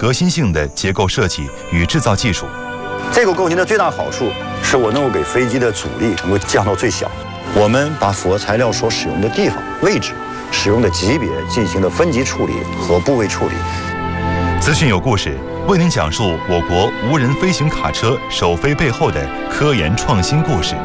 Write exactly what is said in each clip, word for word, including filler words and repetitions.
革新性的结构设计与制造技术。 这个构型的最大好处是我能够给飞机的阻力能够降到最小。我们把复合材料所使用的地方、位置、使用的级别进行了分级处理和部位处理。 资讯有故事，为您讲述我国无人飞行卡车首飞背后的科研创新故事。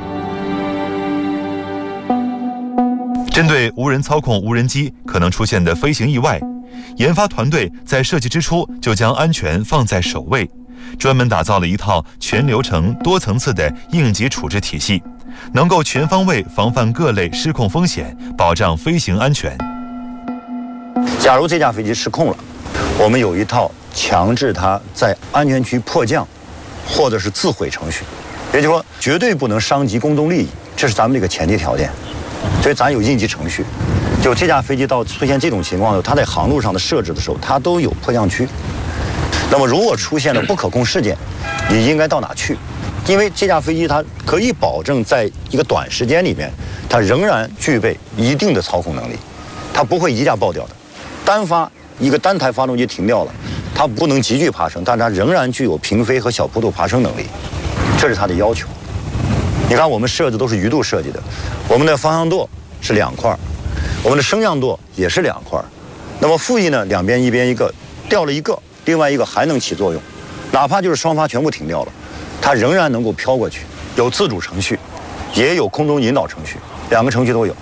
针对无人操控无人机可能出现的飞行意外，研发团队在设计之初就将安全放在首位，专门打造了一套全流程、多层次的应急处置体系，能够全方位防范各类失控风险，保障飞行安全。 假如这架飞机失控了，我们有一套强制它在安全区迫降或者是自毁程序，也就是说绝对不能伤及公众利益，这是咱们这个前提条件。所以咱有应急程序，就这架飞机到出现这种情况的时候，它在航路上的设置的时候，它都有迫降区。那么如果出现了不可控事件，你应该到哪去？因为这架飞机它可以保证在一个短时间里面，它仍然具备一定的操控能力，它不会一架爆掉的。单发一个单台发动机停掉了，它不能急剧爬升，但它仍然具有平飞和小坡度爬升能力，这是它的要求。你看我们设置都是鱼肚设计的，我们的方向舵是两块，我们的升降舵也是两块，那么副翼呢，两边一边一个，掉了一个，另外一个还能起作用，哪怕就是双发全部停掉了，它仍然能够飘过去。有自主程序，也有空中引导程序，两个程序都有。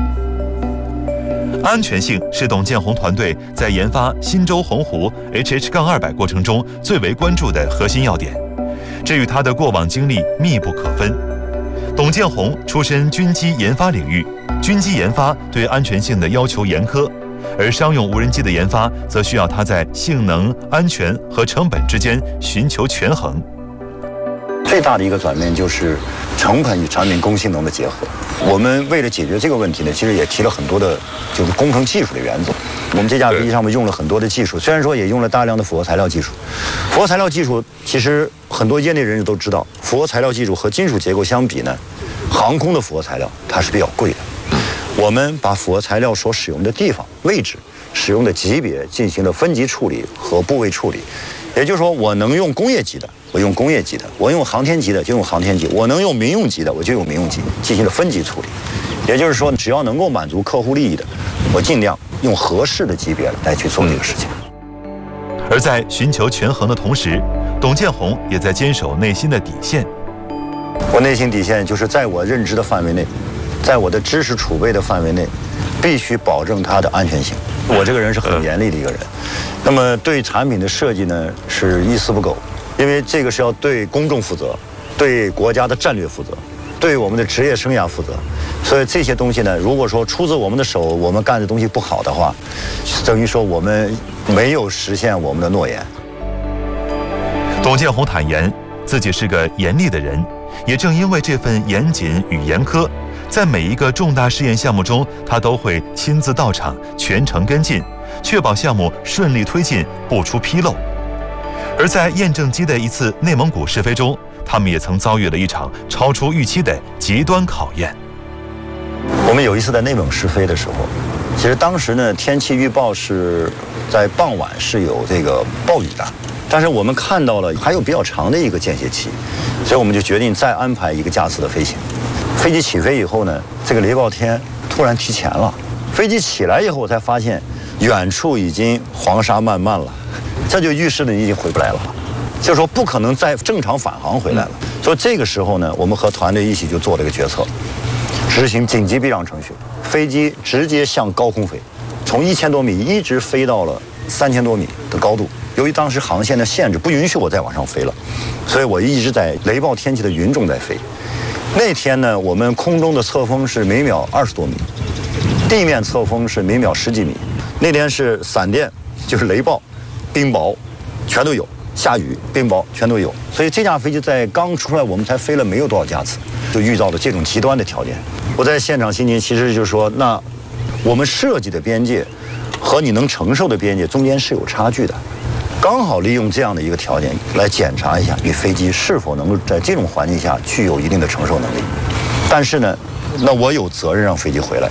安全性是董建宏团队在研发新舟鸿鹄 H H 二百过程中最为关注的核心要点，这与他的过往经历密不可分。董建宏出身军机研发领域，军机研发对安全性的要求严苛，而商用无人机的研发则需要它在性能、安全和成本之间寻求权衡。 最大的一个转变就是成本与产品工性能的结合。我们为了解决这个问题呢，其实也提了很多的就是工程技术的原则。我们这架飞机上面用了很多的技术，虽然说也用了大量的复合材料技术。复合材料技术其实很多业内人士都知道，复合材料技术和金属结构相比呢，航空的复合材料它是比较贵的。我们把复合材料所使用的地方、位置、使用的级别进行了分级处理和部位处理。也就是说，我能用工业级的，我用工业级的；我用航天级的就用航天级；我能用民用级的，我就用民用级，进行了分级处理。也就是说，只要能够满足客户利益的，我尽量用合适的级别来去做这个事情。 而在寻求权衡的同时，董建宏也在坚守内心的底线。 我内心底线就是在我认知的范围内，在我的知识储备的范围内，必须保证它的安全性。我这个人是很严厉的一个人，那么对产品的设计呢是一丝不苟，因为这个是要对公众负责，对国家的战略负责，对我们的职业生涯负责。所以这些东西呢，如果说出自我们的手，我们干的东西不好的话，等于说我们没有实现我们的诺言。 董建宏坦言，自己是个严厉的人，也正因为这份严谨与严苛，在每一个重大试验项目中，他都会亲自到场，全程跟进，确保项目顺利推进，不出纰漏。而在验证机的一次内蒙古试飞中，他们也曾遭遇了一场超出预期的极端考验。 我们有一次在内蒙试飞的时候，其实当时呢，天气预报是在傍晚是有这个暴雨的，但是我们看到了还有比较长的一个间歇期，所以我们就决定再安排一个架次的飞行。飞机起飞以后呢，这个雷暴天突然提前了。飞机起来以后，我才发现远处已经黄沙漫漫了，这就预示着你已经回不来了，就是说不可能再正常返航回来了。所以这个时候呢，我们和团队一起就做了一个决策，执行紧急避让程序，飞机直接向高空飞，从一千多米一直飞到了三千多米的高度。由于当时航线的限制，不允许我再往上飞了，所以我一直在雷暴天气的云中在飞。那天呢，我们空中的侧风是每秒二十多米，地面侧风是每秒十几米。那天是闪电，就是雷暴、冰雹，全都有，下雨、冰雹全都有。所以这架飞机在刚出来，我们才飞了没有多少架次，就遇到了这种极端的条件。我在现场心情其实就是说，那我们设计的边界和你能承受的边界中间是有差距的。刚好利用这样的一个条件来检查一下你飞机是否能够在这种环境下具有一定的承受能力。但是呢，那我有责任让飞机回来，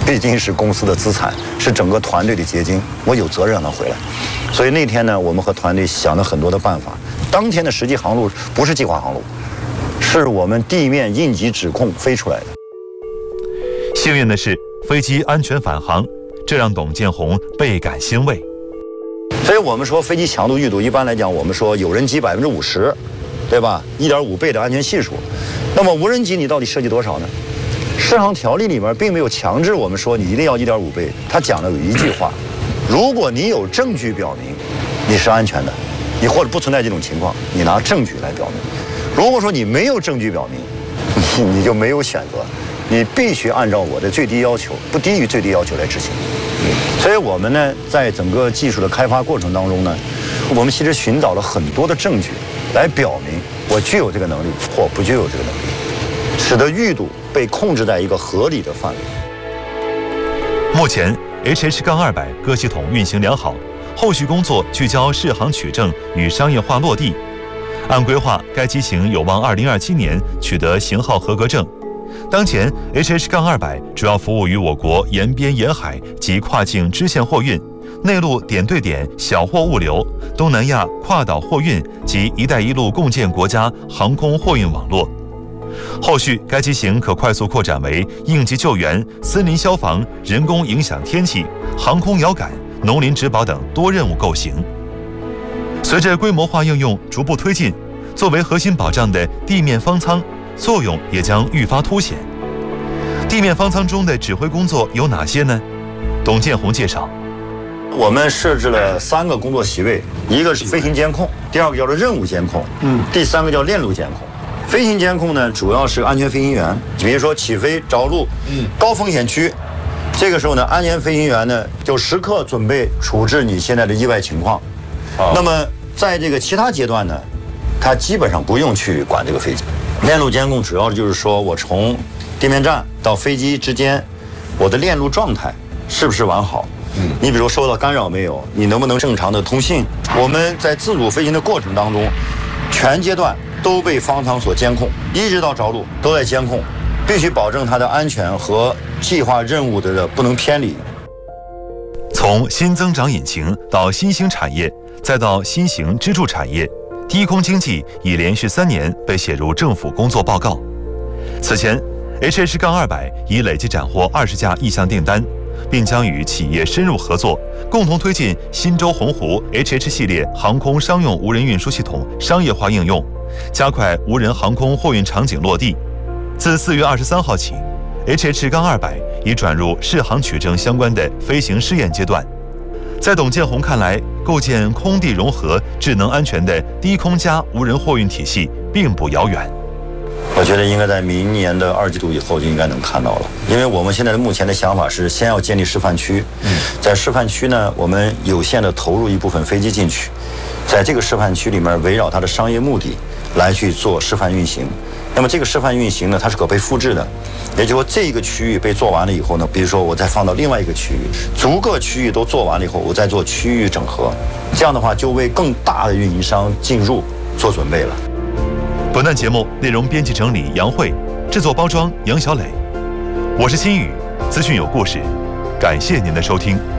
毕竟是公司的资产，是整个团队的结晶，我有责任让它回来。所以那天呢，我们和团队想了很多的办法。当天的实际航路不是计划航路，是我们地面应急指控飞出来的。 幸运的是，飞机安全返航，这让董建宏倍感欣慰。 所以我们说飞机强度、裕度，一般来讲，我们说有人机百分之五十，对吧？一点五倍的安全系数。那么无人机你到底设计多少呢？适航条例里面并没有强制我们说你一定要一点五倍，它讲了有一句话：如果你有证据表明你是安全的，你或者不存在这种情况，你拿证据来表明。如果说你没有证据表明，你你就没有选择，你必须按照我的最低要求，不低于最低要求来执行。所以我们呢，在整个技术的开发过程当中呢，我们其实寻找了很多的证据，来表明我具有这个能力或不具有这个能力，使得裕度被控制在一个合理的范围。 目前 H H 二百各系统运行良好，后续工作聚焦试航取证与商业化落地。按规划，该机型有望二零二七年取得型号合格证。当前 H H 二百主要服务于我国沿边沿海及跨境支线货运、内陆点对点小货物流、东南亚跨岛货运及“一带一路”共建国家航空货运网络。后续该机型可快速扩展为应急救援、森林消防、人工影响天气、航空遥感、农林植保等多任务构型。随着规模化应用逐步推进，作为核心保障的地面方舱作用也将愈发凸显。地面方舱中的指挥工作有哪些呢？董建宏介绍， 我们设置了三个工作席位，一个是飞行监控，第二个叫做任务监控，嗯，第三个叫链路监控。飞行监控呢，主要是安全飞行员，比如说起飞着陆，嗯，高风险区，这个时候呢，安全飞行员呢就时刻准备处置你现在的意外情况。哦、那么在这个其他阶段呢，他基本上不用去管这个飞机。链路监控主要就是说我从地面站到飞机之间，我的链路状态是不是完好？嗯，你比如受到干扰没有？你能不能正常的通信？我们在自主飞行的过程当中，全阶段都被方舱所监控，一直到着陆都在监控，必须保证它的安全和计划任务的不能偏离。 从新增长引擎到新兴产业，再到新型支柱产业，低空经济已连续三年被写入政府工作报告。此前 H H 二百已累计斩获二十架意向订单，并将与企业深入合作，共同推进新洲鸿鹄 H H 系列航空商用无人运输系统商业化应用，加快无人航空货运场景落地。自四月二十三号起 ，H H 二百已转入试航取证相关的飞行试验阶段。在董建宏看来，构建空地融合、智能安全的低空加无人货运体系并不遥远。 我觉得应该在明年的二季度以后就应该能看到了，因为我们现在的目前的想法是先要建立示范区，在示范区呢，我们有限的投入一部分飞机进去，在这个示范区里面围绕它的商业目的来去做示范运行。那么这个示范运行呢，它是可被复制的，也就是说这个区域被做完了以后呢，比如说我再放到另外一个区域，逐个区域都做完了以后，我再做区域整合，这样的话就为更大的运营商进入做准备了。 本段节目内容编辑整理杨慧，制作包装杨小磊，我是新宇，资讯有故事，感谢您的收听。